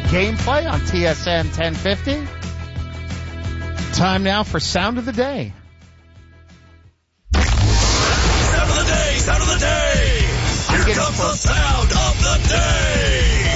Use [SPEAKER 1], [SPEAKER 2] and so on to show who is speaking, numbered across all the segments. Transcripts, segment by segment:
[SPEAKER 1] Gameplay on TSN 1050. Time now for Sound of the Day.
[SPEAKER 2] Sound of the Day, Sound of the Day. Here comes the Sound of the Day.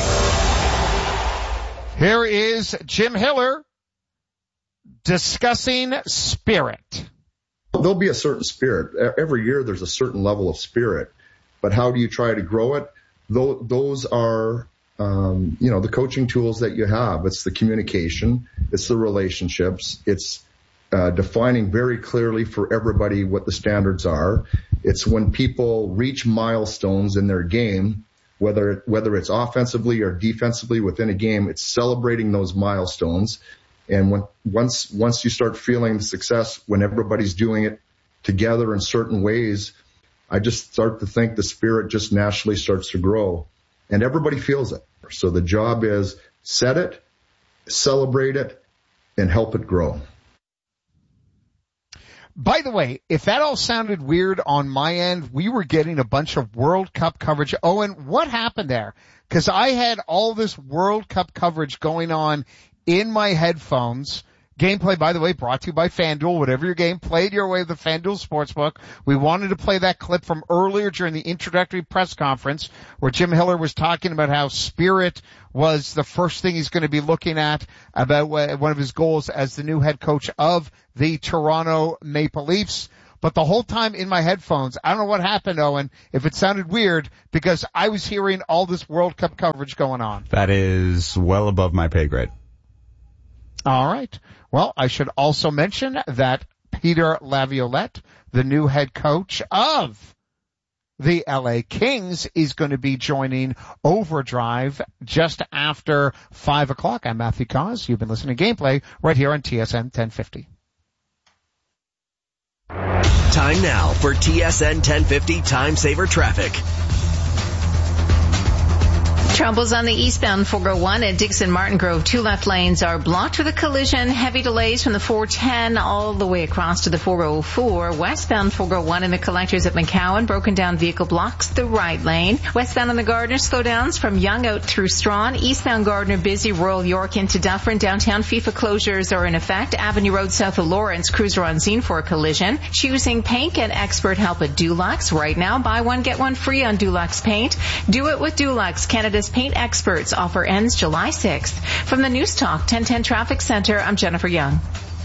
[SPEAKER 1] Here is Jim Hiller discussing spirit.
[SPEAKER 3] There'll be a certain spirit. Every year there's a certain level of spirit. But how do you try to grow it? Those are, the coaching tools that you have. It's the communication. It's the relationships. It's defining very clearly for everybody what the standards are. It's when people reach milestones in their game, whether it's offensively or defensively within a game, it's celebrating those milestones. And once you start feeling success, when everybody's doing it together in certain ways, I just start to think the spirit just naturally starts to grow, and everybody feels it. So the job is set it, celebrate it, and help it grow.
[SPEAKER 1] By the way, if that all sounded weird on my end, we were getting a bunch of World Cup coverage. Owen, what happened there? Because I had all this World Cup coverage going on in my headphones. Gameplay, by the way, brought to you by FanDuel. Whatever your game, played your way with the FanDuel Sportsbook. We wanted to play that clip from earlier during the introductory press conference where Jim Hiller was talking about how spirit was the first thing he's going to be looking at about one of his goals as the new head coach of the Toronto Maple Leafs. But the whole time in my headphones, I don't know what happened, Owen, if it sounded weird, because I was hearing all this World Cup coverage going on.
[SPEAKER 4] That is well above my pay grade.
[SPEAKER 1] All right. Well, I should also mention that Peter Laviolette, the new head coach of the LA Kings, is going to be joining Overdrive just after 5 o'clock. I'm Matthew Cause. You've been listening to Gameplay right here on TSN 1050.
[SPEAKER 5] Time now for TSN 1050 Time Saver Traffic.
[SPEAKER 6] Troubles on the eastbound 401 at Dixon Martin Grove. 2 left lanes are blocked with a collision. Heavy delays from the 410 all the way across to the 404. Westbound 401 in the collectors at McCowan. Broken down vehicle blocks the right lane. Westbound on the Gardner slowdowns from Young out through Strawn. Eastbound Gardner busy. Royal York into Dufferin. Downtown FIFA closures are in effect. Avenue Road south of Lawrence. Crews are on scene for a collision. Choosing paint, get expert help at Dulux. Right now, buy one, get one free on Dulux paint. Do it with Dulux, Canada's paint experts. Offer ends July 6th. From the News Talk 1010 Traffic Center, I'm Jennifer Young.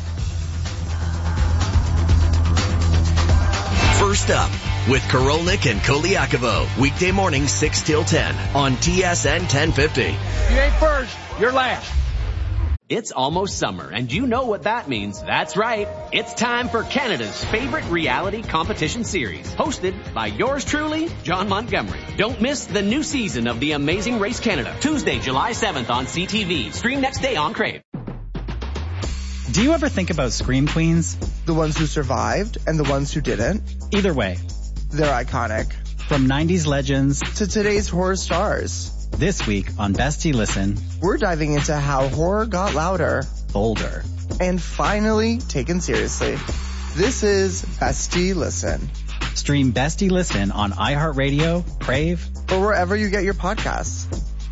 [SPEAKER 5] First up with Korolnik and Koliakovo. Weekday mornings 6 till 10 on TSN 1050.
[SPEAKER 7] You ain't first, you're last.
[SPEAKER 8] It's almost summer, and you know what that means. That's right. It's time for Canada's favorite reality competition series, hosted by yours truly, John Montgomery. Don't miss the new season of The Amazing Race Canada, Tuesday, July 7th on CTV. Stream next day on Crave.
[SPEAKER 9] Do you ever think about Scream Queens?
[SPEAKER 10] The ones who survived and the ones who didn't?
[SPEAKER 9] Either way,
[SPEAKER 10] they're iconic.
[SPEAKER 9] From 90s legends
[SPEAKER 10] to today's horror stars.
[SPEAKER 9] This week on Bestie Listen,
[SPEAKER 10] we're diving into how horror got louder,
[SPEAKER 9] bolder,
[SPEAKER 10] and finally taken seriously. This is Bestie Listen.
[SPEAKER 9] Stream Bestie Listen on iHeartRadio, Crave,
[SPEAKER 10] or wherever you get your podcasts.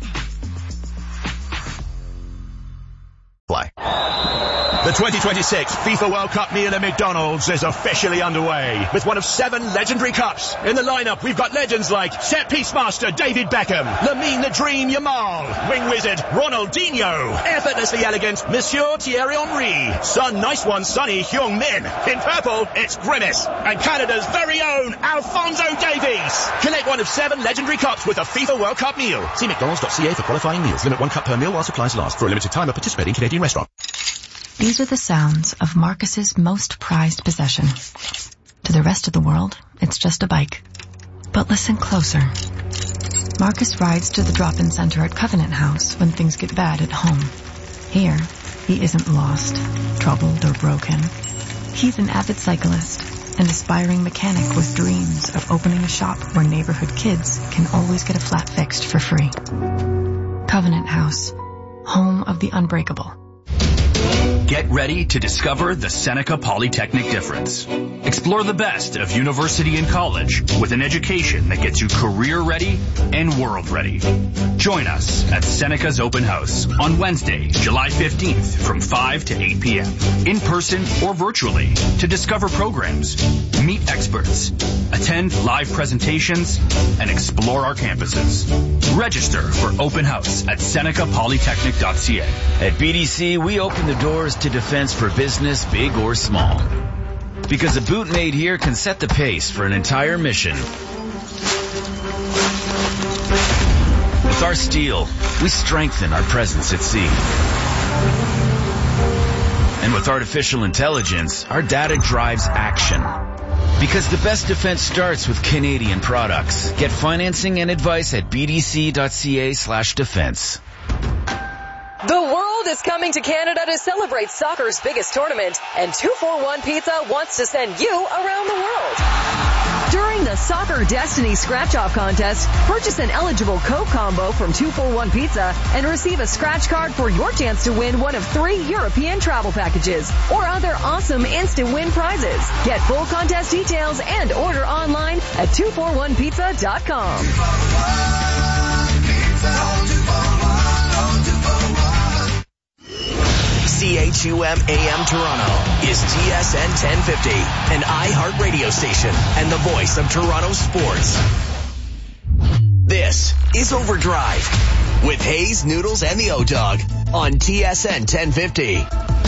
[SPEAKER 2] Play. The 2026 FIFA World Cup meal at McDonald's is officially underway with one of 7 legendary cups. In the lineup, we've got legends like set-piece master David Beckham, Lamine the Dream Yamal, wing wizard Ronaldinho, effortlessly elegant Monsieur Thierry Henry, Sun Nice One Sonny Heung-min. In purple, it's Grimace, and Canada's very own Alphonso Davies. Collect one of 7 legendary cups with a FIFA World Cup meal. See mcdonalds.ca for qualifying meals. Limit 1 cup per meal while supplies last. For a limited time at participating Canadian restaurant.
[SPEAKER 11] These are the sounds of Marcus's most prized possession. To the rest of the world, it's just a bike. But listen closer. Marcus rides to the drop-in center at Covenant House when things get bad at home. Here, he isn't lost, troubled, or broken. He's an avid cyclist, an aspiring mechanic with dreams of opening a shop where neighborhood kids can always get a flat fixed for free. Covenant House, home of the unbreakable.
[SPEAKER 12] Get ready to discover the Seneca Polytechnic difference. Explore the best of university and college with an education that gets you career ready and world ready. Join us at Seneca's Open House on Wednesday, July 15th from 5 to 8 p.m. in person or virtually to discover programs, meet experts, attend live presentations, and explore our campuses. Register for Open House at senecapolytechnic.ca.
[SPEAKER 13] At BDC, we open the doors to defense for business, big or small. Because a boot made here can set the pace for an entire mission. With our steel, we strengthen our presence at sea. And with artificial intelligence, our data drives action. Because the best defense starts with Canadian products. Get financing and advice at bdc.ca/defense.
[SPEAKER 14] The world is coming to Canada to celebrate soccer's biggest tournament, and 241 Pizza wants to send you around the world. During the Soccer Destiny Scratch-Off Contest, purchase an eligible Coke combo from 241 Pizza and receive a scratch card for your chance to win one of 3 European travel packages or other awesome instant win prizes. Get full contest details and order online at 241pizza.com.
[SPEAKER 5] CHUM AM Toronto is TSN 1050, an iHeart radio station and the voice of Toronto sports. This is Overdrive with Hayes, Noodles, and the O-Dog on TSN 1050.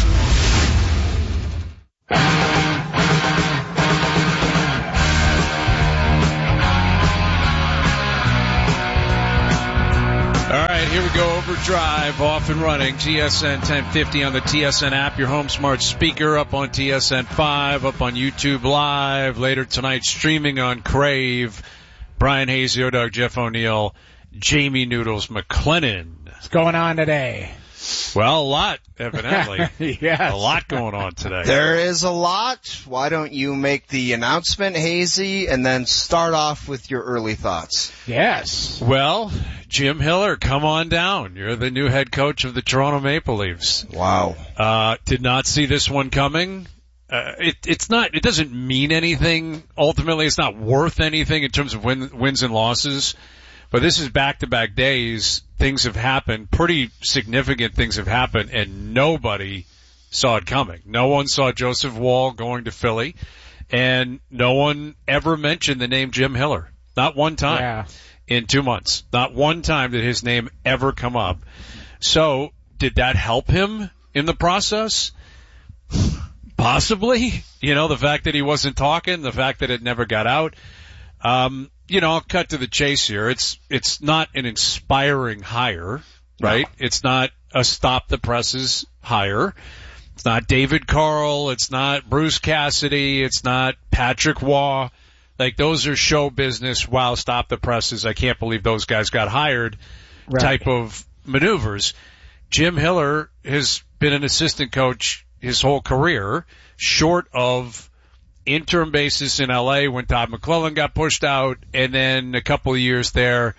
[SPEAKER 7] All right, here we go. Overdrive off and running. TSN 1050 on the TSN app, your home smart speaker, up on TSN 5, up on YouTube Live. Later tonight, streaming on Crave. Brian Hayes, the O-Dog, Jeff O'Neill, Jamie Noodles McLennan.
[SPEAKER 15] What's going on today?
[SPEAKER 7] Well, a lot, evidently.
[SPEAKER 15] Yes.
[SPEAKER 7] A lot going on today.
[SPEAKER 16] There is a lot. Why don't you make the announcement, Hazy, and then start off with your early thoughts?
[SPEAKER 15] Yes.
[SPEAKER 7] Well, Jim Hiller, come on down. You're the new head coach of the Toronto Maple Leafs.
[SPEAKER 16] Wow.
[SPEAKER 7] Did not see this one coming. It doesn't mean anything. Ultimately, it's not worth anything in terms of wins and losses. But this is back-to-back days. Things have happened. Pretty significant things have happened, and nobody saw it coming. No one saw Joseph Woll going to Philly, and no one ever mentioned the name Jim Hiller. Not one time in 2 months. Not one time did his name ever come up. So, did that help him in the process? Possibly. You know, the fact that he wasn't talking, the fact that it never got out. I'll cut to the chase here. It's not an inspiring hire, right? No. It's not a stop the presses hire. It's not David Carl. It's not Bruce Cassidy. It's not Patrick Waugh. Like, those are show business, wow, stop the presses. I can't believe those guys got hired type of maneuvers. Jim Hiller has been an assistant coach his whole career, short of interim basis in LA when Todd McClellan got pushed out, and then a couple of years there,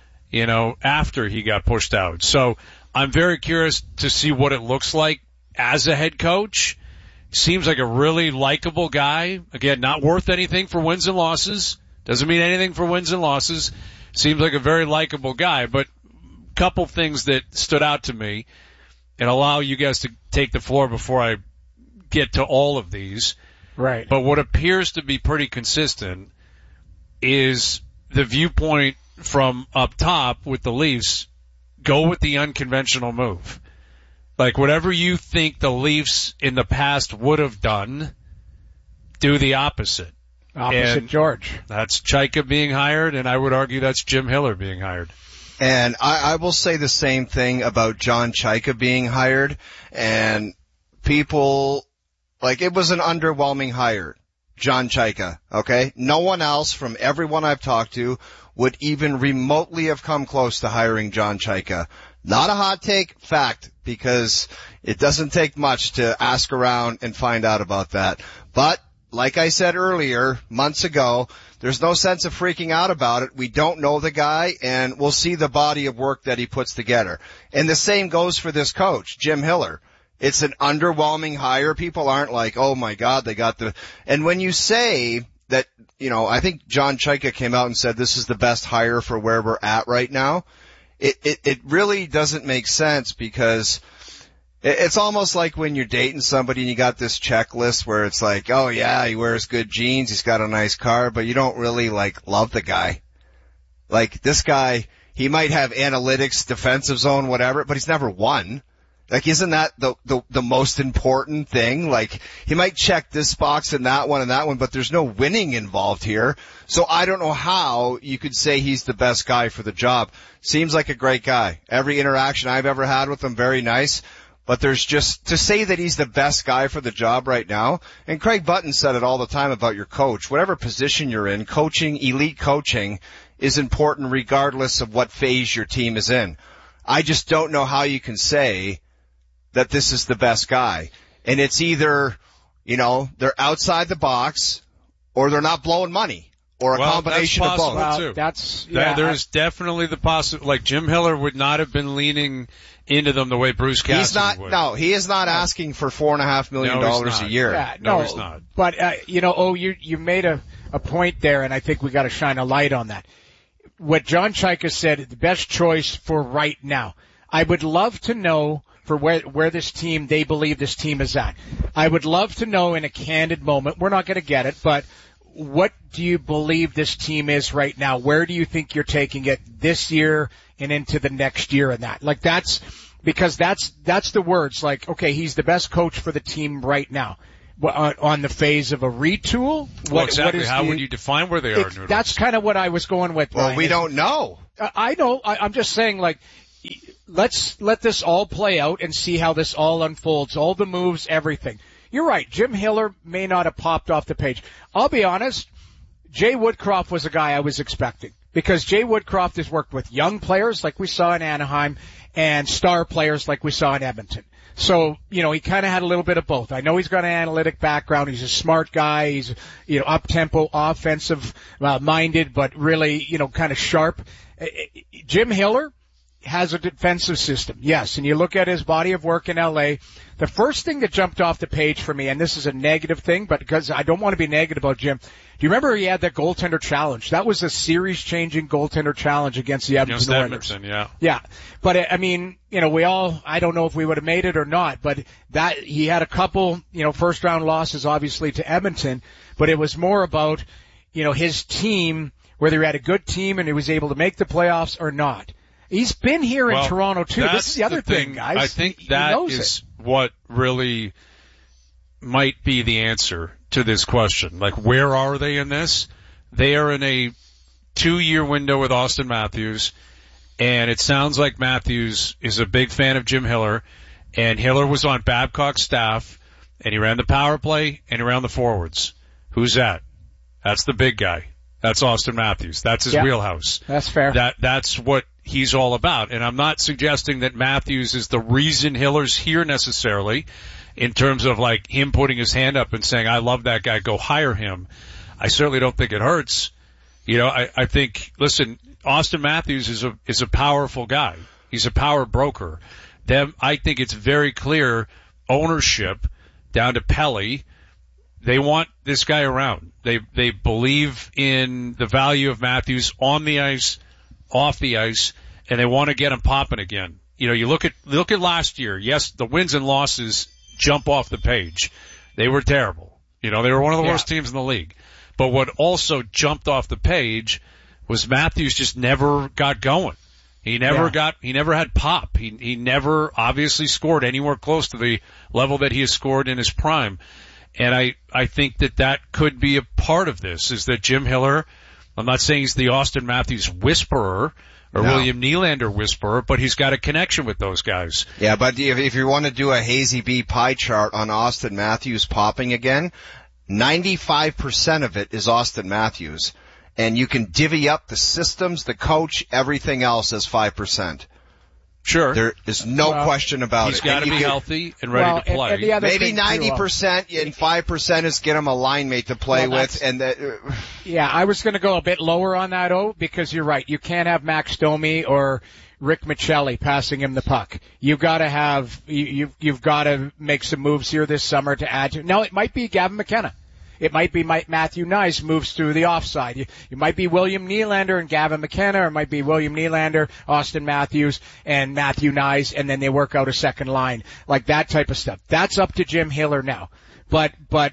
[SPEAKER 7] after he got pushed out. So I'm very curious to see what it looks like as a head coach. Seems like a really likable guy. Again, not worth anything for wins and losses. Doesn't mean anything for wins and losses. Seems like a very likable guy, but a couple things that stood out to me, and allow you guys to take the floor before I get to all of these.
[SPEAKER 15] Right.
[SPEAKER 7] But what appears to be pretty consistent is the viewpoint from up top with the Leafs, go with the unconventional move. Like, whatever you think the Leafs in the past would have done, do the opposite.
[SPEAKER 15] Opposite George.
[SPEAKER 7] That's Chaika being hired, and I would argue that's Jim Hiller being hired.
[SPEAKER 16] And I will say the same thing about John Chaika being hired, and people... Like, it was an underwhelming hire, John Chaika, okay? No one else from everyone I've talked to would even remotely have come close to hiring John Chaika. Not a hot take, fact, because it doesn't take much to ask around and find out about that. But, like I said earlier, months ago, there's no sense of freaking out about it. We don't know the guy, and we'll see the body of work that he puts together. And the same goes for this coach, Jim Hiller. It's an underwhelming hire. People aren't like, oh my God, they got the, and when you say that, I think John Chayka came out and said this is the best hire for where we're at right now. It really doesn't make sense because it's almost like when you're dating somebody and you got this checklist where it's like, oh yeah, he wears good jeans, he's got a nice car, but you don't really love the guy. Like this guy, he might have analytics, defensive zone, whatever, but he's never won. Like, isn't that the most important thing? Like, he might check this box and that one, but there's no winning involved here. So I don't know how you could say he's the best guy for the job. Seems like a great guy. Every interaction I've ever had with him, very nice. But there's just, to say that he's the best guy for the job right now, and Craig Button said it all the time about your coach, whatever position you're in, coaching, elite coaching is important regardless of what phase your team is in. I just don't know how you can say that this is the best guy. And it's either, they're outside the box or they're not blowing money or a combination of both.
[SPEAKER 7] Too. There's definitely the possibility, like Jim Hiller would not have been leaning into them the way Bruce Cassidy would.
[SPEAKER 16] No, he is not asking for $4.5 million a year.
[SPEAKER 15] Yeah,
[SPEAKER 7] no, he's not.
[SPEAKER 15] But, you made a point there, and I think we got to shine a light on that. What John Chayka said, the best choice for right now. I would love to know for where this team, they believe this team is at. I would love to know in a candid moment, we're not going to get it, but what do you believe this team is right now? Where do you think you're taking it this year and into the next year and that? Like that's the words, like, okay, he's the best coach for the team right now. On the phase of a retool?
[SPEAKER 7] Well, exactly. How would you define where they are?
[SPEAKER 15] That's kind of what I was going with.
[SPEAKER 16] Well, we don't know.
[SPEAKER 15] I know. I'm just saying, like, let's let this all play out and see how this all unfolds. All the moves, everything. You're right. Jim Hiller may not have popped off the page. I'll be honest. Jay Woodcroft was a guy I was expecting because Jay Woodcroft has worked with young players like we saw in Anaheim and star players like we saw in Edmonton. So, he kind of had a little bit of both. I know he's got an analytic background. He's a smart guy. He's, up-tempo, offensive, minded, but really, kind of sharp. Jim Hiller has a defensive system, yes. And you look at his body of work in L.A., the first thing that jumped off the page for me, and this is a negative thing, but because I don't want to be negative about Jim, do you remember he had that goaltender challenge? That was a series-changing goaltender challenge against the Edmonton Oilers. Yeah. But, I don't know if we would have made it or not, but he had a couple, first-round losses, obviously, to Edmonton, but it was more about, his team, whether he had a good team and he was able to make the playoffs or not. He's been here in Toronto, too. This is the other thing, guys.
[SPEAKER 7] I think that is what really might be the answer to this question. Like, where are they in this? They are in a 2-year window with Austin Matthews, and it sounds like Matthews is a big fan of Jim Hiller, and Hiller was on Babcock's staff, and he ran the power play, and he ran the forwards. Who's that? That's the big guy. That's Austin Matthews. That's his wheelhouse.
[SPEAKER 15] That's fair.
[SPEAKER 7] That's what he's all about. And I'm not suggesting that Matthews is the reason Hiller's here necessarily in terms of like him putting his hand up and saying, I love that guy, go hire him. I certainly don't think it hurts. I think, listen, Austin Matthews is a powerful guy. He's a power broker. I think it's very clear ownership down to Pelly. They want this guy around. They believe in the value of Matthews on the ice, off the ice, and they want to get him popping again. You look at last year. Yes, the wins and losses jump off the page. They were terrible. They were one of the worst teams in the league. But what also jumped off the page was Matthews just never got going. He never had pop. He never obviously scored anywhere close to the level that he has scored in his prime. And I think that could be a part of this, is that Jim Hiller, I'm not saying he's the Austin Matthews whisperer or William Nylander whisperer, but he's got a connection with those guys.
[SPEAKER 16] Yeah, but if you want to do a Hazy B pie chart on Austin Matthews popping again, 95% of it is Austin Matthews. And you can divvy up the systems, the coach, everything else as 5%.
[SPEAKER 7] Sure.
[SPEAKER 16] There is no question about it.
[SPEAKER 7] He's got to be healthy and ready to play.
[SPEAKER 15] And
[SPEAKER 16] maybe 90% and 5% is get him a line mate to play with.
[SPEAKER 15] Yeah, I was going to go a bit lower on that, because you're right. You can't have Max Domi or Rick Michelli passing him the puck. You've got to have, you've got to make some moves here this summer to add to. Now, it might be Gavin McKenna. It might be Matthew Nyes moves through the offside. You might be William Nylander and Gavin McKenna, or it might be William Nylander, Austin Matthews, and Matthew Nyes, and then they work out a second line. Like that type of stuff. That's up to Jim Hiller now. But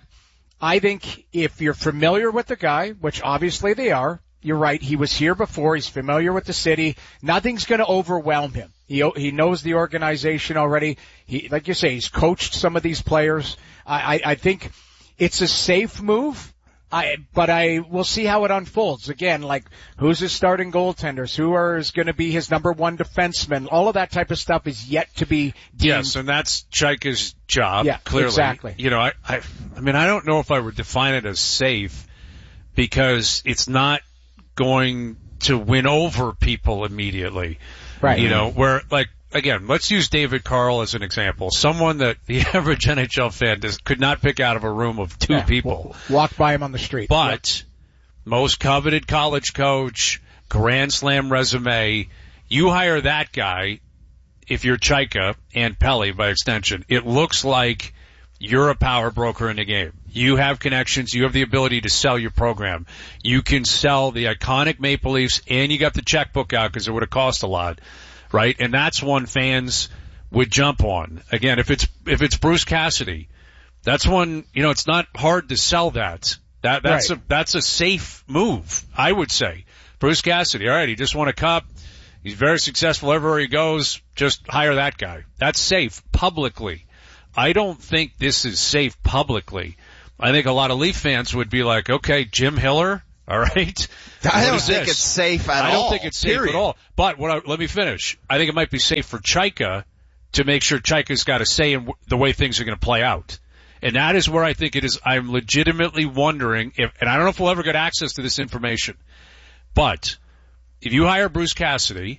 [SPEAKER 15] I think if you're familiar with the guy, which obviously they are, you're right, he was here before, he's familiar with the city, nothing's going to overwhelm him. He knows the organization already. Like you say, he's coached some of these players. I think it's a safe move, but I will see how it unfolds. Again, like, who's his starting goaltenders? Who is going to be his number one defenseman? All of that type of stuff is yet to be deemed.
[SPEAKER 7] Yes, and that's Chaika's job,
[SPEAKER 15] yeah,
[SPEAKER 7] clearly.
[SPEAKER 15] Exactly.
[SPEAKER 7] You know, I mean, I don't know if I would define it as safe, because it's not going to win over people immediately.
[SPEAKER 15] Right.
[SPEAKER 7] You know, where, like, again, let's use David Carl as an example. Someone that the average NHL fan could not pick out of a room of two people.
[SPEAKER 15] Walk by him on the street.
[SPEAKER 7] But most coveted college coach, Grand Slam resume, you hire that guy, if you're Chaika and Pelly by extension, it looks like you're a power broker in the game. You have connections. You have the ability to sell your program. You can sell the iconic Maple Leafs, and you got the checkbook out because it would have cost a lot. Right? And that's one fans would jump on. Again, if it's Bruce Cassidy, that's one, you know, it's not hard to sell that. That's a safe move, I would say. Bruce Cassidy, all right, he just won a cup. He's very successful everywhere he goes. Just hire that guy. That's safe publicly. I don't think this is safe publicly. I think a lot of Leaf fans would be like, okay, Jim Hiller, all right.
[SPEAKER 16] I don't think it's safe at all.
[SPEAKER 7] I don't think it's safe at all. But let me finish. I think it might be safe for Chaika to make sure Chaika's got a say in the way things are going to play out. And that is where I think it is. I'm legitimately wondering if, and I don't know if we'll ever get access to this information, but if you hire Bruce Cassidy,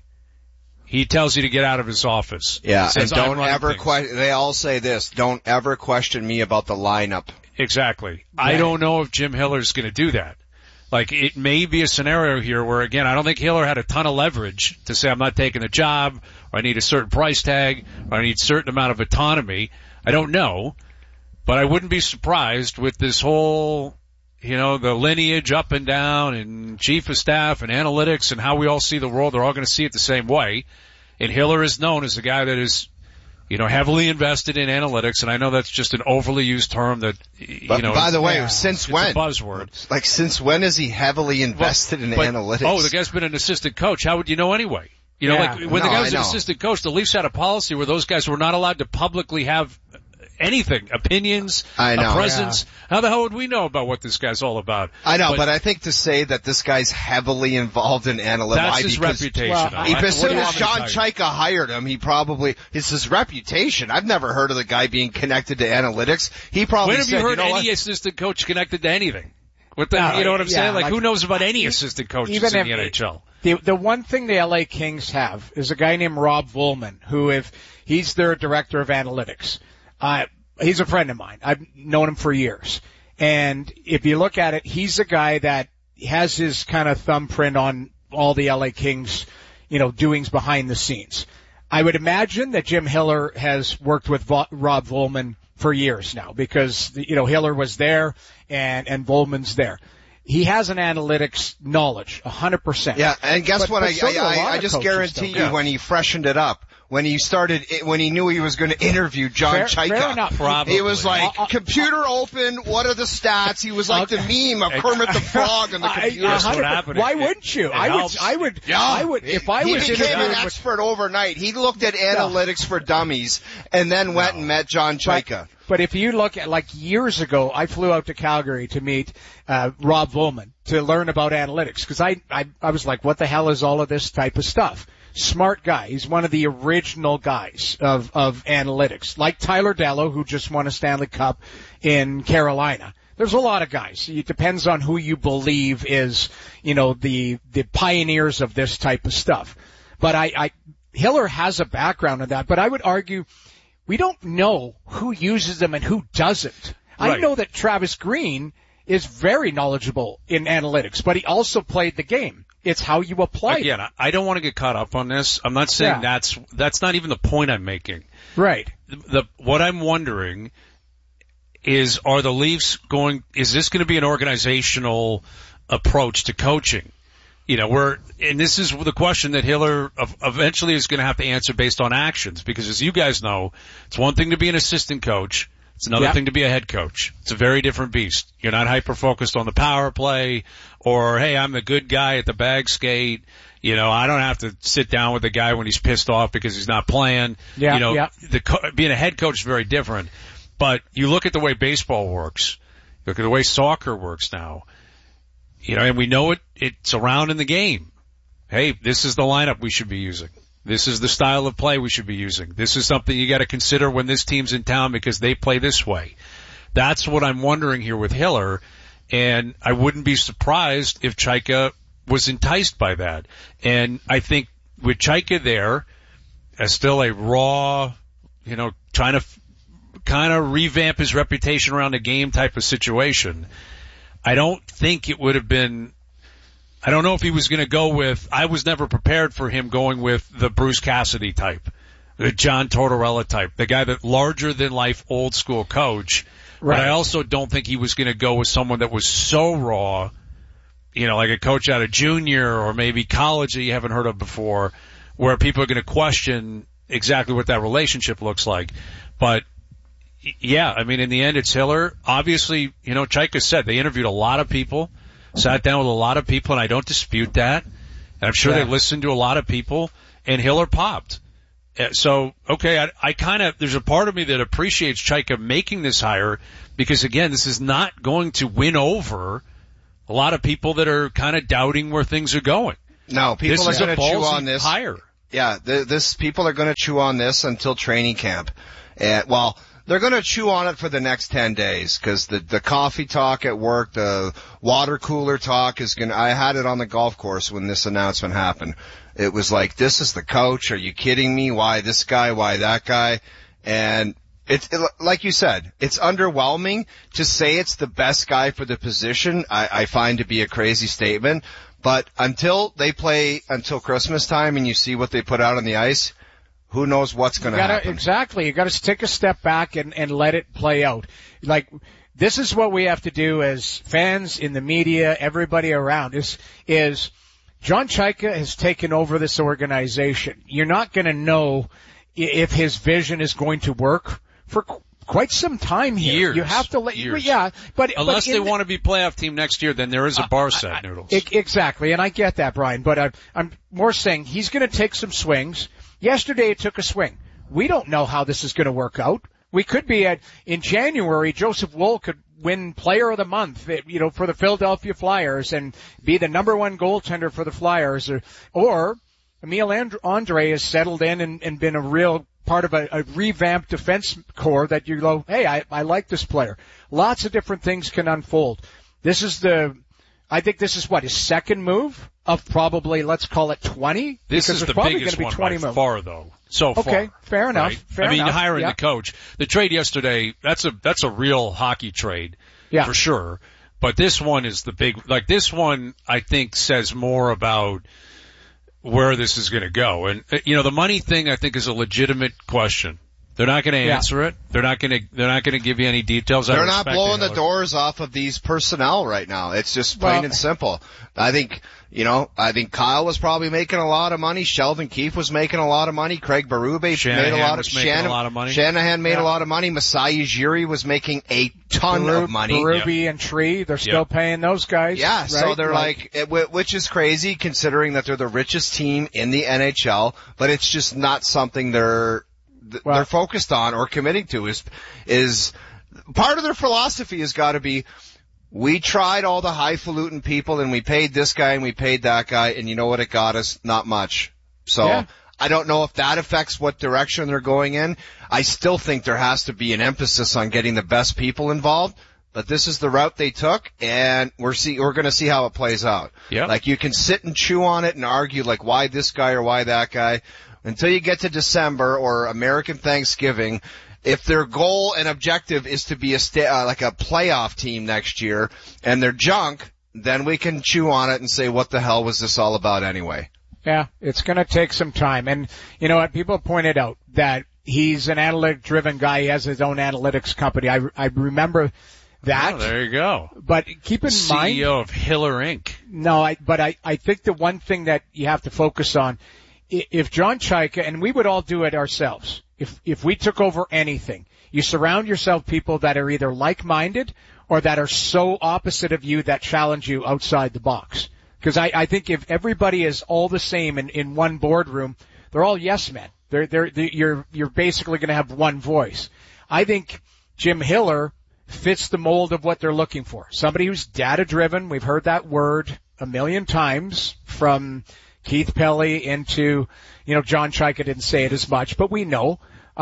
[SPEAKER 7] he tells you to get out of his office.
[SPEAKER 16] Yeah,
[SPEAKER 7] says,
[SPEAKER 16] and don't ever they all say this, don't ever question me about the lineup.
[SPEAKER 7] Exactly. Yeah. I don't know if Jim Hiller's going to do that. Like, it may be a scenario here where, again, I don't think Hiller had a ton of leverage to say I'm not taking the job, or I need a certain price tag, or I need a certain amount of autonomy. I don't know, but I wouldn't be surprised with this whole, you know, the lineage up and down and chief of staff and analytics and how we all see the world. They're all going to see it the same way. And Hiller is known as a guy that is, you know, heavily invested in analytics, and I know that's just an overly used term that, you know.
[SPEAKER 16] By the way, since when?
[SPEAKER 7] It's a buzzword.
[SPEAKER 16] Like, since when is he heavily invested in analytics?
[SPEAKER 7] Oh, the guy's been an assistant coach. How would you know anyway? You know, like, when the guy was an assistant coach, the Leafs had a policy where those guys were not allowed to publicly have anything, opinions, a presence. Yeah. How the hell would we know about what this guy's all about?
[SPEAKER 16] I know, but I think to say that this guy's heavily involved in analytics,
[SPEAKER 7] that's his reputation.
[SPEAKER 16] As soon as John Chaika hired him, it's his reputation. I've never heard of the guy being connected to analytics. He probably
[SPEAKER 7] when have you heard any assistant coach connected to anything? You know what I'm saying? Like, who knows about any assistant coaches in the NHL?
[SPEAKER 15] The one thing the LA Kings have is a guy named Rob Volman, who, if he's their director of analytics, he's a friend of mine. I've known him for years. And if you look at it, he's a guy that has his kind of thumbprint on all the LA Kings, you know, doings behind the scenes. I would imagine that Jim Hiller has worked with Rob Volman for years now, because, you know, Hiller was there and Volman's there. He has an analytics knowledge, 100%.
[SPEAKER 16] Yeah, and guess what? I just guarantee you when he freshened it up, when he knew he was going to interview John Chaika, he was like, computer open, what are the stats? He was like the meme of Kermit the Frog on the computer.
[SPEAKER 15] Why wouldn't you? I would, if I was
[SPEAKER 16] he became an expert overnight. He looked at analytics for dummies and then went and met John Chaika.
[SPEAKER 15] But if you look at, like, years ago, I flew out to Calgary to meet Rob Volman to learn about analytics, because I was like, what the hell is all of this type of stuff? Smart guy. He's one of the original guys of analytics, like Tyler Dello, who just won a Stanley Cup in Carolina. There's a lot of guys. It depends on who you believe is, you know, the pioneers of this type of stuff. But Hiller has a background in that, but I would argue we don't know who uses them and who doesn't.
[SPEAKER 7] Right.
[SPEAKER 15] I know that Travis Green is very knowledgeable in analytics, but he also played the game. It's how you apply
[SPEAKER 7] Again,
[SPEAKER 15] it.
[SPEAKER 7] I don't want to get caught up on this. I'm not saying that's not even the point I'm making.
[SPEAKER 15] Right.
[SPEAKER 7] What I'm wondering is, are the Leafs is this going to be an organizational approach to coaching? And this is the question that Hiller eventually is going to have to answer based on actions, because as you guys know, it's one thing to be an assistant coach. It's another thing to be a head coach. It's a very different beast. You're not hyper-focused on the power play or, hey, I'm the good guy at the bag skate. I don't have to sit down with the guy when he's pissed off because he's not playing. Being a head coach is very different. But you look at the way baseball works. Look at the way soccer works now. And we know it's around in the game. Hey, this is the lineup we should be using. This is the style of play we should be using. This is something you got to consider when this team's in town because they play this way. That's what I'm wondering here with Hiller, and I wouldn't be surprised if Chaika was enticed by that. And I think with Chaika there, as still a raw, trying to kind of revamp his reputation around the game type of situation, I don't think it would have been, I don't know if he was going to go with, I was never prepared for him going with the Bruce Cassidy type, the John Tortorella type, the guy that larger than life old school coach. Right. But I also don't think he was going to go with someone that was so raw, like a coach out of junior or maybe college that you haven't heard of before, where people are going to question exactly what that relationship looks like. But yeah, I mean, in the end, it's Hiller. Obviously, Chaika said they interviewed a lot of people, sat down with a lot of people, and I don't dispute that. And I'm sure they listened to a lot of people, and Hiller popped. So, okay, I kind of, there's a part of me that appreciates Chaika making this hire because, again, this is not going to win over a lot of people that are kind of doubting where things are going.
[SPEAKER 16] No, people are going to chew on this.
[SPEAKER 7] Hire.
[SPEAKER 16] Yeah, people are going to chew on this until training camp. They're going to chew on it for the next 10 days because the coffee talk at work, the water cooler talk I had it on the golf course when this announcement happened. It was like, this is the coach. Are you kidding me? Why this guy? Why that guy? And like you said, it's underwhelming to say it's the best guy for the position. I find to be a crazy statement, but until Christmas time and you see what they put out on the ice, who knows what's going to happen? Exactly.
[SPEAKER 15] You got to take a step back and let it play out. Like, this is what we have to do as fans, in the media, everybody around is John Chaika has taken over this organization. You're not going to know if his vision is going to work for quite some time here.
[SPEAKER 7] Years.
[SPEAKER 15] You have to let,
[SPEAKER 7] years.
[SPEAKER 15] Yeah, but
[SPEAKER 7] unless they want to be playoff team next year, then there is a bar set, Noodles.
[SPEAKER 15] Exactly, and I get that, Brian, but I'm more saying he's going to take some swings. Yesterday it took a swing. We don't know how this is going to work out. We could be in January, Joseph Woll could win Player of the Month, for the Philadelphia Flyers and be the number one goaltender for the Flyers, or Emil Andre has settled in and been a real part of a revamped defense core that you go, hey, I like this player. Lots of different things can unfold. I think this is his second move of probably, let's call it 20.
[SPEAKER 7] This is the biggest one by far, though. So far.
[SPEAKER 15] Okay, fair enough.
[SPEAKER 7] Right?
[SPEAKER 15] Fair enough.
[SPEAKER 7] Hiring the coach. The trade yesterday, that's a real hockey trade.
[SPEAKER 15] Yeah.
[SPEAKER 7] For sure. But this one is the big, this one I think says more about where this is going to go. And, the money thing I think is a legitimate question. They're not going to answer it. They're not going to give you any details.
[SPEAKER 16] They're not blowing the doors off of these personnel right now. It's just plain and simple. I think Kyle was probably making a lot of money. Sheldon Keefe was making a lot of money. Craig Berube made a lot of money. Shanahan made a lot of money. Masai Ujiri was making a ton of money.
[SPEAKER 15] Berube and Tree, they're still paying those guys.
[SPEAKER 16] Yeah,
[SPEAKER 15] right?
[SPEAKER 16] So they're which is crazy considering that they're the richest team in the NHL, but it's just not something they're focused on or committing to. Is part of their philosophy has got to be, we tried all the highfalutin people and we paid this guy and we paid that guy, and you know what it got us? Not much. So I don't know if that affects what direction they're going in. I still think there has to be an emphasis on getting the best people involved, but this is the route they took, and we're going to see how it plays out.
[SPEAKER 7] Yeah.
[SPEAKER 16] Like, you can sit and chew on it and argue why this guy or why that guy. until you get to December or American Thanksgiving, if their goal and objective is to be like a playoff team next year and they're junk, then we can chew on it and say, what the hell was this all about anyway?
[SPEAKER 15] Yeah, it's going to take some time. And you know what? People pointed out that he's an analytic-driven guy. He has his own analytics company. I remember that.
[SPEAKER 7] Oh, there you go.
[SPEAKER 15] But keep in mind,
[SPEAKER 7] CEO of Hiller Inc.
[SPEAKER 15] No, I think the one thing that you have to focus on, if John Chayka, and we would all do it ourselves, if we took over anything, you surround yourself people that are either like-minded or that are so opposite of you that challenge you outside the box. Because I think if everybody is all the same in one boardroom, they're all yes men. You're basically going to have one voice. I think Jim Hiller fits the mold of what they're looking for. Somebody who's data-driven. We've heard that word a million times from Keith Pelley into, John Chayka didn't say it as much, but we know.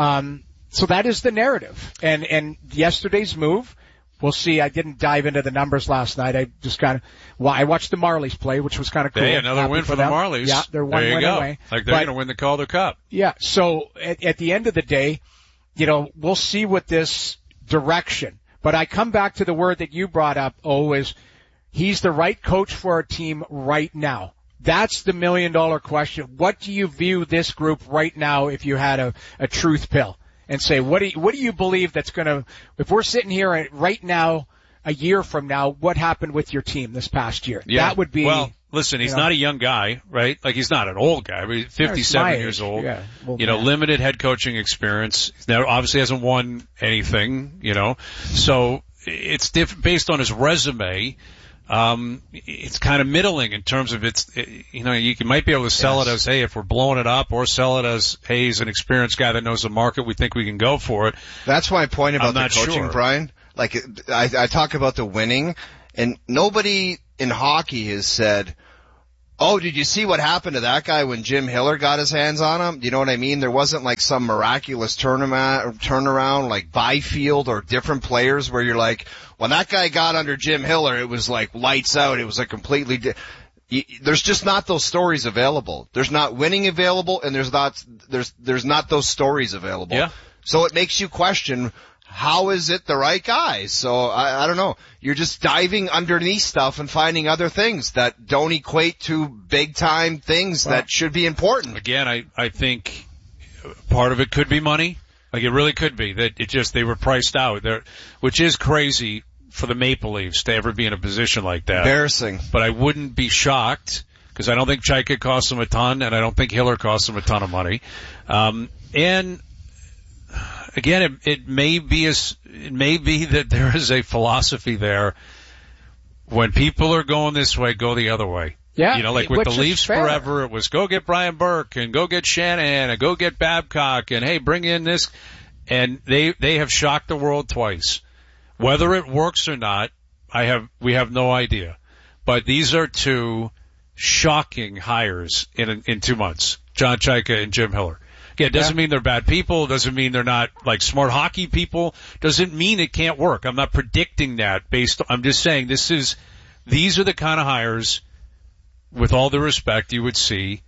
[SPEAKER 15] So that is the narrative. And yesterday's move, we'll see. I didn't dive into the numbers last night. I just I watched the Marlies play, which was kind of cool.
[SPEAKER 7] Hey, another win for the Marlies.
[SPEAKER 15] Yeah, they're one win away.
[SPEAKER 7] Like they're going to win the Calder Cup.
[SPEAKER 15] Yeah. So at the end of the day, we'll see what this direction. But I come back to the word that you brought up, is he's the right coach for our team right now. That's the $1 million question. What do you view this group right now if you had a truth pill? And say, what do you believe that's going to, if we're sitting here right now, a year from now, what happened with your team this past year?
[SPEAKER 7] Yeah.
[SPEAKER 15] That would be.
[SPEAKER 7] Well, listen, he's not a young guy, right? Like he's not an old guy. I mean, 57 years old.
[SPEAKER 15] Yeah. Well,
[SPEAKER 7] limited head coaching experience. He obviously hasn't won anything, So it's based on his resume. It's kind of middling in terms of you might be able to sell it as, hey, if we're blowing it up, or sell it as, hey, he's an experienced guy that knows the market. We think we can go for it.
[SPEAKER 16] That's my point about the coaching,
[SPEAKER 7] sure.
[SPEAKER 16] Brian. Like, I talk about the winning, and nobody in hockey has said, oh, did you see what happened to that guy when Jim Hiller got his hands on him? You know what I mean? There wasn't like some miraculous turnaround like Byfield or different players where you're like, when that guy got under Jim Hiller, it was like lights out. It was like completely there's just not those stories available. There's not winning available, and there's not those stories available.
[SPEAKER 7] Yeah.
[SPEAKER 16] So it makes you question, how is it the right guy? So I don't know. You're just diving underneath stuff and finding other things that don't equate to big time things that should be important.
[SPEAKER 7] Again, I think part of it could be money. Like it really could be that they were priced out there, which is crazy for the Maple Leafs to ever be in a position like that.
[SPEAKER 16] Embarrassing.
[SPEAKER 7] But I wouldn't be shocked because I don't think Chayka cost them a ton, and I don't think Hiller cost them a ton of money. And again, it may be that there is a philosophy there. When people are going this way, go the other way.
[SPEAKER 15] Yeah.
[SPEAKER 7] Like with the Leafs forever, it was go get Brian Burke and go get Shanahan and go get Babcock and hey, bring in this. And they have shocked the world twice. Whether it works or not, we have no idea. But these are two shocking hires in 2 months. John Chayka and Jim Hiller. Again, it doesn't mean they're bad people. Doesn't mean they're not like smart hockey people. Doesn't mean it can't work. I'm not predicting that I'm just saying these are the kind of hires, with all the respect, you would see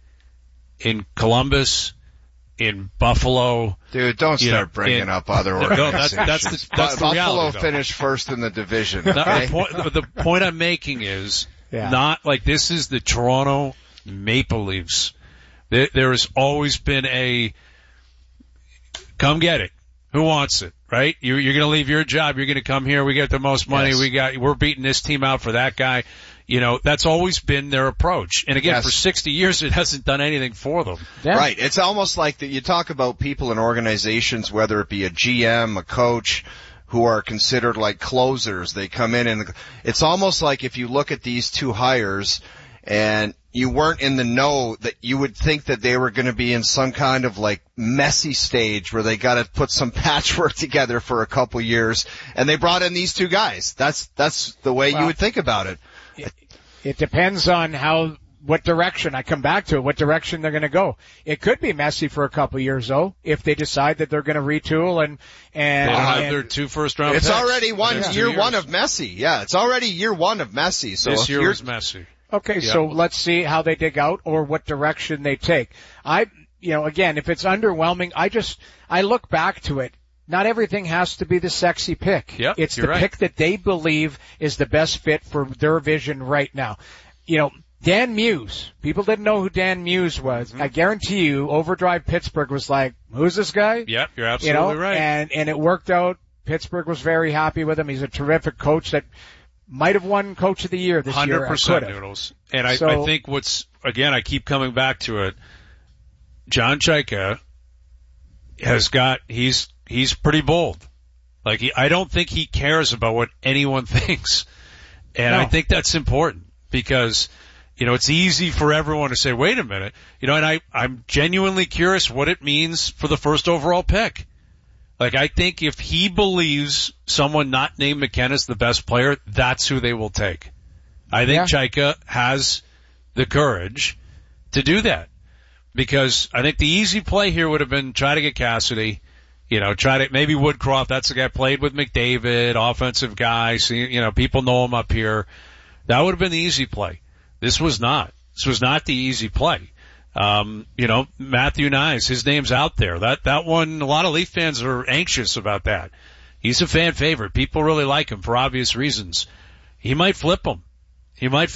[SPEAKER 7] in Columbus, in Buffalo.
[SPEAKER 16] Dude, don't start bringing up other organizations.
[SPEAKER 7] That's the
[SPEAKER 16] Buffalo
[SPEAKER 7] reality,
[SPEAKER 16] finished first in the division.
[SPEAKER 7] Okay? The point I'm making is not like this is the Toronto Maple Leafs. There has always been a come get it. Who wants it, right? You're going to leave your job. You're going to come here. We get the most money.
[SPEAKER 16] Yes.
[SPEAKER 7] We're beating this team out for that guy. That's always been their approach. And again, for 60 years, it hasn't done anything for them.
[SPEAKER 15] Yeah.
[SPEAKER 16] Right. It's almost like that. You talk about people in organizations, whether it be a GM, a coach, who are considered like closers. They come in and it's almost like if you look at these two hires and you weren't in the know, that you would think that they were going to be in some kind of like messy stage where they got to put some patchwork together for a couple years, and they brought in these two guys. That's the way you would think about it.
[SPEAKER 15] It depends on what direction, I come back to it, what direction they're going to go. It could be messy for a couple years though, if they decide that they're going to retool and
[SPEAKER 7] they'll have their 2 first-round picks.
[SPEAKER 16] It's already year one of messy. Yeah, it's already year one of messy. So
[SPEAKER 7] this year was messy.
[SPEAKER 15] Okay, so let's see how they dig out or what direction they take. again, if it's underwhelming, I look back to it. Not everything has to be the sexy pick.
[SPEAKER 7] Yep,
[SPEAKER 15] it's the pick that they believe is the best fit for their vision right now. Dan Muse. People didn't know who Dan Muse was. I guarantee you, Overdrive Pittsburgh was like, who's this guy?
[SPEAKER 7] Yep, you're absolutely right.
[SPEAKER 15] And it worked out. Pittsburgh was very happy with him. He's a terrific coach that might have won Coach of the Year this year.
[SPEAKER 7] 100% Noodles. And I think I keep coming back to it. John Chayka he's pretty bold. Like, I don't think he cares about what anyone thinks. And I think that's important because, it's easy for everyone to say, wait a minute, and I'm genuinely curious what it means for the first overall pick. Like, I think if he believes someone not named McKenna is the best player, that's who they will take. I think Chayka has the courage to do that. Because I think the easy play here would have been try to get Cassidy, maybe Woodcroft, that's the guy played with McDavid, offensive guy, people know him up here. That would have been the easy play. This was not. This was not the easy play. Matthew Nyes, his name's out there. That one, a lot of Leaf fans are anxious about that. He's a fan favorite. People really like him for obvious reasons. He might flip him. He may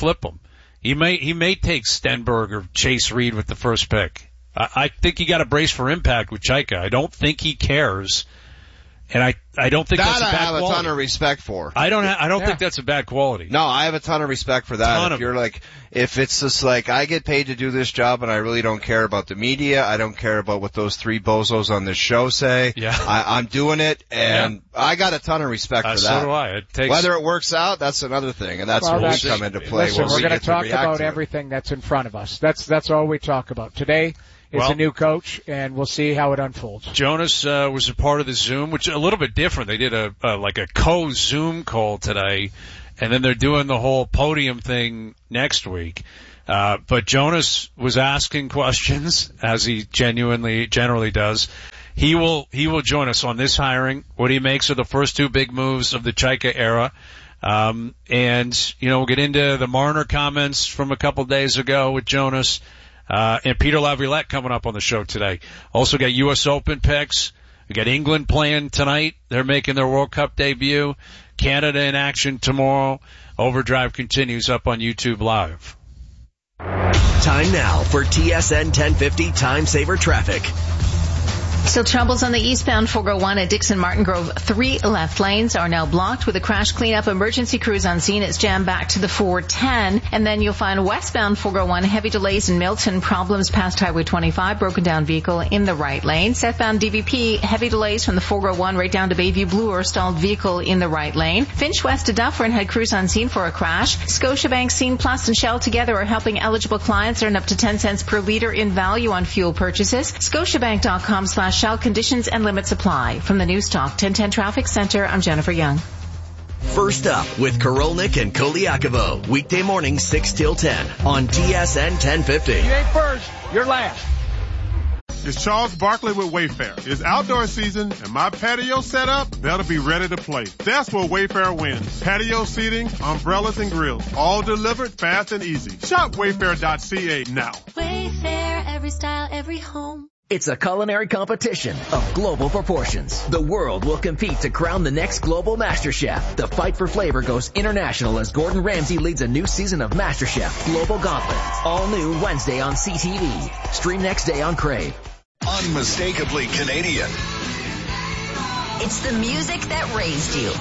[SPEAKER 7] take Stenberg or Chase Reed with the first pick. I think you got to brace for impact with Chayka. I don't think he cares. And I don't think that's a bad quality.
[SPEAKER 16] I have a ton of respect for.
[SPEAKER 7] I don't think that's a bad quality.
[SPEAKER 16] No, I have a ton of respect for that. If it's just like, I get paid to do this job and I really don't care about the media, I don't care about what those three bozos on this show say.
[SPEAKER 7] Yeah.
[SPEAKER 16] I'm doing it, and I got a ton of respect for that.
[SPEAKER 7] So do I.
[SPEAKER 16] Whether it works out, that's another thing, and that's where we come into play.
[SPEAKER 15] Listen, we're going to talk about everything that's in front of us. That's all we talk about today. It's a new coach, and we'll see how it unfolds.
[SPEAKER 7] Jonas was a part of the Zoom, which is a little bit different. They did a co-Zoom call today, and then they're doing the whole podium thing next week. But Jonas was asking questions, as he generally does. He will join us on this hiring, what he makes of the first two big moves of the Chayka era. And we'll get into the Marner comments from a couple days ago with Jonas. And Peter Laviolette coming up on the show today. Also got U.S. Open picks. We got England playing tonight. They're making their World Cup debut. Canada in action tomorrow. Overdrive continues up on YouTube Live.
[SPEAKER 5] Time now for TSN 1050 Time Saver Traffic.
[SPEAKER 6] Still troubles on the eastbound 401 at Dixon Martin Grove. 3 left lanes are now blocked with a crash cleanup. Emergency crews on scene. It's jammed back to the 410. And then you'll find westbound 401 heavy delays in Milton. Problems past Highway 25. Broken down vehicle in the right lane. Southbound DVP heavy delays from the 401 right down to Bayview Bloor. Stalled vehicle in the right lane. Finch west to Dufferin had crews on scene for a crash. Scotiabank, Scene Plus, and Shell together are helping eligible clients earn up to 10 cents per liter in value on fuel purchases. Scotiabank.com/Shell. Conditions and limits apply. From the News Talk 1010 Traffic Center, I'm Jennifer Young.
[SPEAKER 5] First up with Korolnik and Koliakovo. Weekday morning 6 till 10 on TSN 1050.
[SPEAKER 17] You ain't first, you're last. It's Charles Barkley with Wayfair. It's outdoor season, and my patio setup better be ready to play. That's where Wayfair wins. Patio seating, umbrellas, and grills. All delivered fast and easy. Shop Wayfair.ca now.
[SPEAKER 18] Wayfair, every style, every home.
[SPEAKER 5] It's a culinary competition of global proportions. The world will compete to crown the next global MasterChef. The fight for flavor goes international as Gordon Ramsay leads a new season of MasterChef Global Gauntlet. All new Wednesday on CTV. Stream next day on Crave.
[SPEAKER 19] Unmistakably Canadian.
[SPEAKER 18] It's the music that raised you.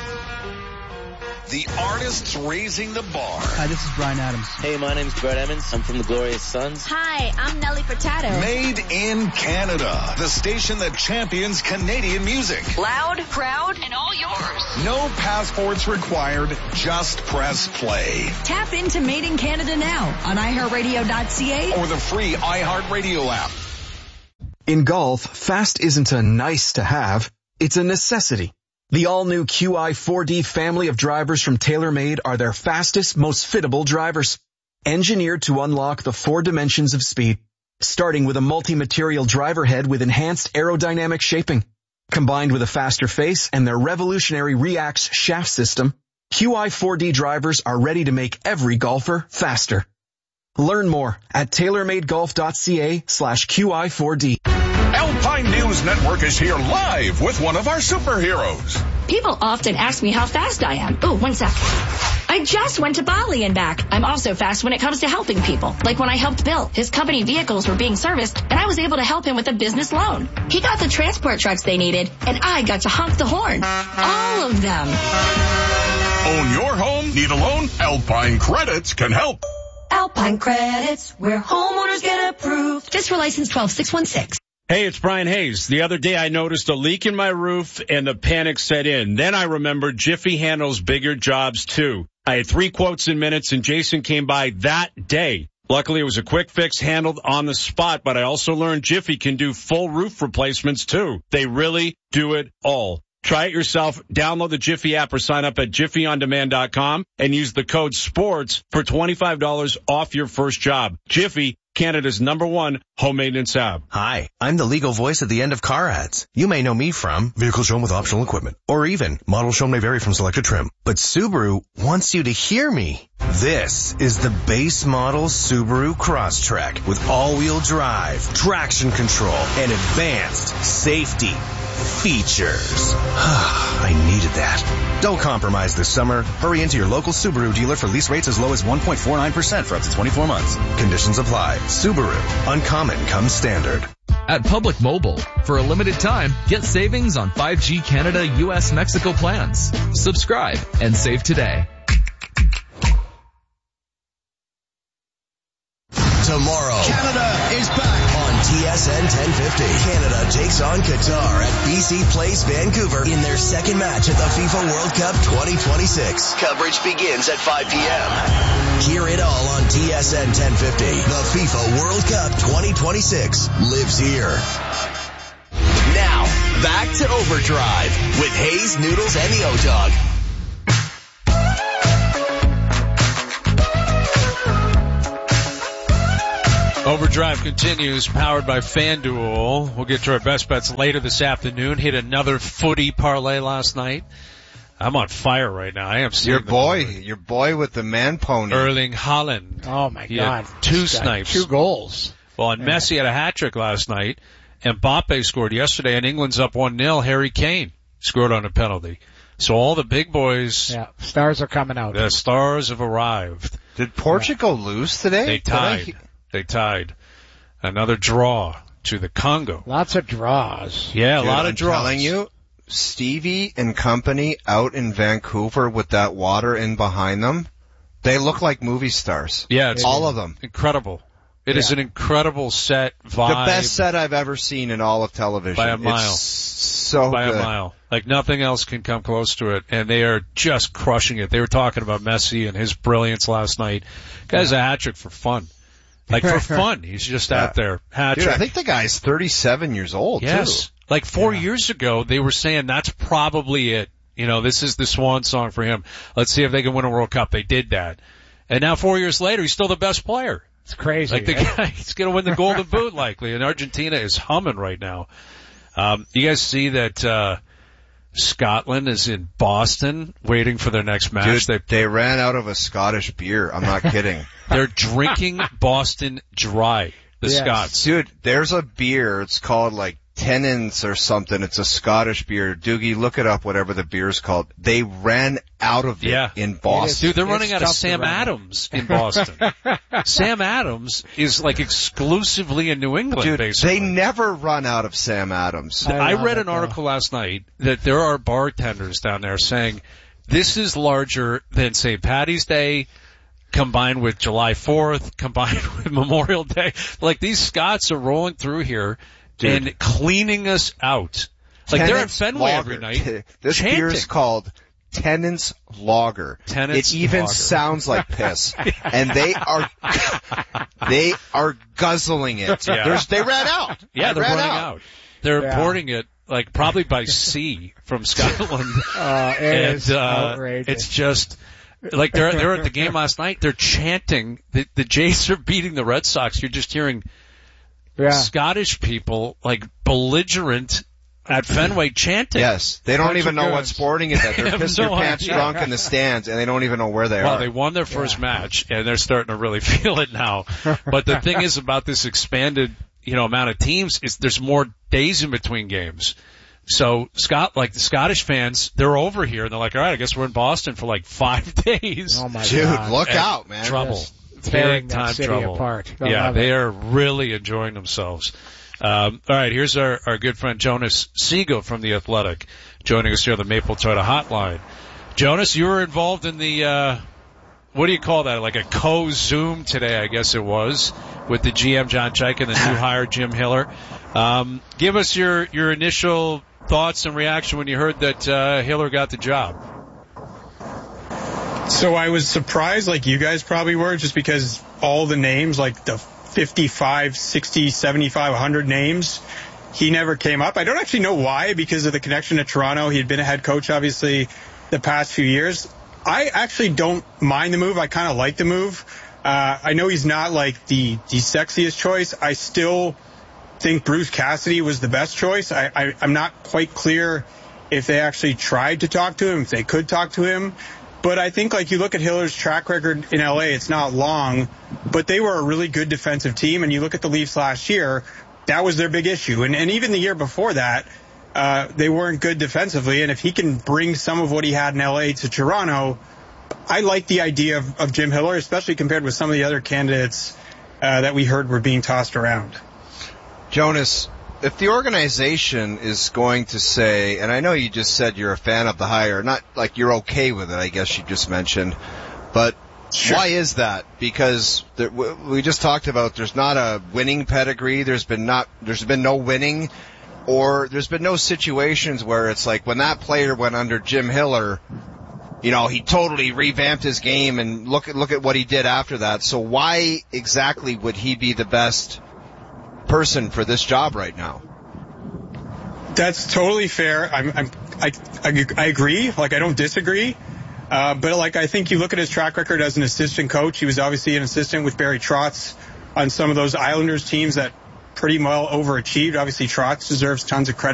[SPEAKER 19] The artists raising the bar.
[SPEAKER 20] Hi, this is Bryan Adams.
[SPEAKER 21] Hey, my name's Brett Emmons. I'm from the Glorious Sons.
[SPEAKER 18] Hi, I'm Nelly Furtado.
[SPEAKER 19] Made in Canada. The station that champions Canadian music.
[SPEAKER 14] Loud, proud, and all yours.
[SPEAKER 19] No passports required. Just press play.
[SPEAKER 14] Tap into Made in Canada now on iHeartRadio.ca
[SPEAKER 19] or the free iHeartRadio app.
[SPEAKER 22] In golf, fast isn't a nice to have, it's a necessity. The all-new QI4D family of drivers from TaylorMade are their fastest, most fittable drivers. Engineered to unlock the 4 dimensions of speed, starting with a multi-material driver head with enhanced aerodynamic shaping. Combined with a faster face and their revolutionary Reax shaft system, QI4D drivers are ready to make every golfer faster. Learn more at tailormadegolf.ca/QI4D.
[SPEAKER 19] Alpine News Network is here live with one of our superheroes.
[SPEAKER 3] People often ask me how fast I am. Oh, 1 sec. I just went to Bali and back. I'm also fast when it comes to helping people. Like when I helped Bill. His company vehicles were being serviced, and I was able to help him with a business loan. He got the transport trucks they needed, and I got to honk the horn. All of them.
[SPEAKER 19] Own your home? Need a loan? Alpine Credits can help.
[SPEAKER 3] Alpine Credits, where homeowners get approved. Just for license 12616.
[SPEAKER 20] Hey, it's Brian Hayes. The other day I noticed a leak in my roof and the panic set in. Then I remembered Jiffy handles bigger jobs too. I had 3 quotes in minutes and Jason came by that day. Luckily, it was a quick fix handled on the spot, but I also learned Jiffy can do full roof replacements too. They really do it all. Try it yourself. Download the Jiffy app or sign up at jiffyondemand.com and use the code SPORTS for $25 off your first job. Jiffy, Canada's #1 home maintenance app.
[SPEAKER 23] Hi, I'm the legal voice at the end of car ads. You may know me from vehicle shown with optional equipment, or even model shown may vary from selected trim. But Subaru wants you to hear me. This is the base model Subaru Crosstrek with all-wheel drive, traction control, and advanced safety features. I needed that. Don't compromise this summer. Hurry into your local Subaru dealer for lease rates as low as 1.49% for up to 24 months. Conditions apply. Subaru. Uncommon comes standard.
[SPEAKER 24] At Public Mobile, for a limited time, get savings on 5G Canada, US, Mexico plans. Subscribe and save today.
[SPEAKER 25] Tomorrow, Canada is back on TSN 1050. Canada takes on Qatar at BC Place, Vancouver in their second match at the FIFA World Cup 2026. Coverage begins at 5 p.m. Hear it all on TSN 1050. The FIFA World Cup 2026 lives here. Now, back to Overdrive with Hayes, Noodles, and the O-Dog.
[SPEAKER 7] Overdrive continues, powered by FanDuel. We'll get to our best bets later this afternoon. Hit another footy parlay last night. I'm on fire right now. I am seeing
[SPEAKER 16] your boy with the man pony.
[SPEAKER 7] Erling Haaland.
[SPEAKER 15] Oh my God.
[SPEAKER 7] Had 2 snipes.
[SPEAKER 15] 2 goals.
[SPEAKER 7] Well, and Messi had a hat-trick last night. And Mbappe scored yesterday, and England's up 1-0. Harry Kane scored on a penalty. So all the big boys.
[SPEAKER 15] Yeah, stars are coming out.
[SPEAKER 7] The stars have arrived.
[SPEAKER 16] Did Portugal lose today?
[SPEAKER 7] They tied. They tied. Another draw to the Congo.
[SPEAKER 15] Lots of draws.
[SPEAKER 7] Yeah,
[SPEAKER 16] Dude,
[SPEAKER 7] a lot of draws.
[SPEAKER 16] I'm telling you, Stevie and company out in Vancouver with that water in behind them, they look like movie stars.
[SPEAKER 7] Yeah, it's
[SPEAKER 16] all of them.
[SPEAKER 7] Incredible. It is an incredible set vibe.
[SPEAKER 16] The best set I've ever seen in all of television.
[SPEAKER 7] By a mile.
[SPEAKER 16] It's so
[SPEAKER 7] by
[SPEAKER 16] good.
[SPEAKER 7] a mile. Like nothing else can come close to it. And they are just crushing it. They were talking about Messi and his brilliance last night. Guy's a hat-trick for fun. Like for fun. He's just out there. Hat-trick.
[SPEAKER 16] Dude, I think the guy's 37 years old,
[SPEAKER 7] yes.
[SPEAKER 16] too.
[SPEAKER 7] Like 4 years ago, they were saying that's probably it. You know, this is the swan song for him. Let's see if they can win a World Cup. They did that. And now 4 years later, he's still the best player.
[SPEAKER 15] It's crazy.
[SPEAKER 7] Like the guy, he's going to win the Golden Boot likely. And Argentina is humming right now. You guys see that, Scotland is in Boston waiting for their next match.
[SPEAKER 16] Dude, they ran out of a Scottish beer. I'm not kidding.
[SPEAKER 7] They're drinking Boston Dry, the Scots.
[SPEAKER 16] Dude, there's a beer. It's called like Tennent's or something. It's a Scottish beer. Doogie, look it up, whatever the beer's called. They ran out of it in Boston.
[SPEAKER 7] Dude, they're running out of Sam Adams in Boston. Sam Adams is like exclusively in New England,
[SPEAKER 16] Dude,
[SPEAKER 7] basically.
[SPEAKER 16] they never run out of Sam Adams.
[SPEAKER 7] I read an article last night that there are bartenders down there saying this is larger than St. Paddy's Day, combined with July 4th, combined with Memorial Day. Like these Scots are rolling through here.
[SPEAKER 16] Dude.
[SPEAKER 7] And cleaning us out. Like they're at Fenway every night.
[SPEAKER 16] This
[SPEAKER 7] chanting.
[SPEAKER 16] beer is called Tennent's Lager.
[SPEAKER 7] Tennent's
[SPEAKER 16] it even
[SPEAKER 7] Lager.
[SPEAKER 16] sounds like piss. And they are guzzling it.
[SPEAKER 7] Yeah.
[SPEAKER 16] They ran out.
[SPEAKER 7] Yeah, they're running out. They're importing it like probably by sea from Scotland.
[SPEAKER 15] It's outrageous.
[SPEAKER 7] It's just like they're at the game last night. They're chanting. The Jays are beating the Red Sox. You're just hearing Scottish people like belligerent at Fenway chanting.
[SPEAKER 16] Yes, they don't even know what sporting is that. They're pissed their pants drunk in the stands, and they don't even know where they are.
[SPEAKER 7] Well, they won their first match, and they're starting to really feel it now. But the thing is about this expanded, amount of teams is there's more days in between games. So the Scottish fans, they're over here, and they're like, all right, I guess we're in Boston for like 5 days.
[SPEAKER 15] Oh my
[SPEAKER 16] Dude,
[SPEAKER 15] God.
[SPEAKER 16] Look out, man.
[SPEAKER 7] Trouble.
[SPEAKER 15] Tearing
[SPEAKER 7] Big time
[SPEAKER 15] that city
[SPEAKER 7] trouble.
[SPEAKER 15] apart.
[SPEAKER 7] Yeah, they are really enjoying themselves. All right, here's our good friend Jonas Siegel from The Athletic joining us here on the Maple Toyota Hotline. Jonas, you were involved in the, what do you call that? Like a co-Zoom today, I guess it was, with the GM John Chaika and the new hire Jim Hiller. Give us your initial thoughts and reaction when you heard that Hiller got the job.
[SPEAKER 1] So I was surprised, like you guys probably were, just because all the names, like the 55, 60, 75, 100 names, he never came up. I don't actually know why, because of the connection to Toronto. He had been a head coach, obviously, the past few years. I actually don't mind the move. I kind of like the move. I know he's not like the sexiest choice. I still think Bruce Cassidy was the best choice. I'm not quite clear if they actually tried to talk to him, if they could talk to him. But I think, like, you look at Hiller's track record in L.A., it's not long, but they were a really good defensive team. And you look at the Leafs last year, that was their big issue. And even the year before that, they weren't good defensively. And if he can bring some of what he had in L.A. to Toronto, I like the idea of Jim Hiller, especially compared with some of the other candidates that we heard were being tossed around.
[SPEAKER 16] Jonas, if the organization is going to say, and I know you just said you're a fan of the hire, not like you're okay with it, I guess you just mentioned, but sure. Why is that? Because we just talked about there's not a winning pedigree, there's been no winning, or there's been no situations where it's like when that player went under Jim Hiller, he totally revamped his game, and look at what he did after that. So why exactly would he be the best person for this job right now?
[SPEAKER 1] That's totally fair. I agree. Like, I don't disagree. But like, I think you look at his track record as an assistant coach. He was obviously an assistant with Barry Trotz on some of those Islanders teams that pretty well overachieved. Obviously, Trotz deserves tons of credit.